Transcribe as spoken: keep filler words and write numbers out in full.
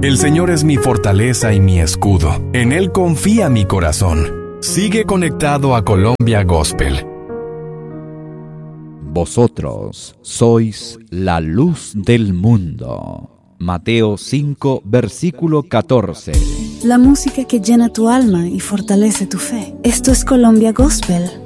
El Señor es mi fortaleza y mi escudo. En Él confía mi corazón. Sigue conectado a Colombia Gospel. Vosotros sois la luz del mundo. Mateo cinco, versículo catorce. La música que llena tu alma y fortalece tu fe. Esto es Colombia Gospel